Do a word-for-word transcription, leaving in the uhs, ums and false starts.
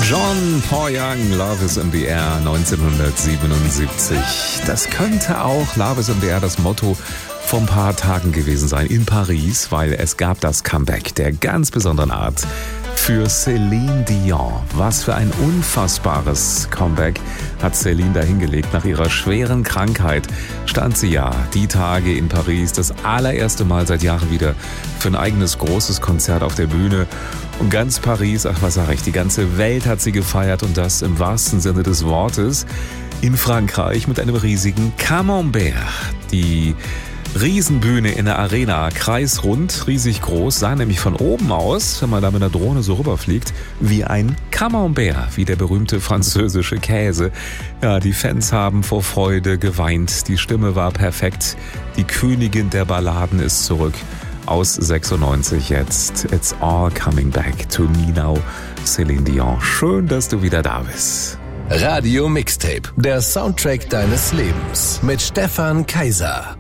John Paul Young, Love is in the Air, neunzehnhundertsiebenundsiebzig. Das könnte auch Love is in the Air das Motto vor ein paar Tagen gewesen sein in Paris, weil es gab das Comeback der ganz besonderen Art für Céline Dion. Was für ein unfassbares Comeback hat Céline da hingelegt. Nach ihrer schweren Krankheit stand sie ja die Tage in Paris das allererste Mal seit Jahren wieder für ein eigenes großes Konzert auf der Bühne. Und ganz Paris, ach was sag ich, die ganze Welt hat sie gefeiert und das im wahrsten Sinne des Wortes. In Frankreich mit einem riesigen Camembert. Die Riesenbühne in der Arena, kreisrund, riesig groß, sah nämlich von oben aus, wenn man da mit einer Drohne so rüberfliegt, wie ein Camembert, wie der berühmte französische Käse. Ja, die Fans haben vor Freude geweint, die Stimme war perfekt, die Königin der Balladen ist zurück. Aus sechsundneunzig jetzt, It's all coming back to me now, Céline Dion. Schön, dass du wieder da bist. Radio Mixtape, der Soundtrack deines Lebens mit Stefan Kaiser.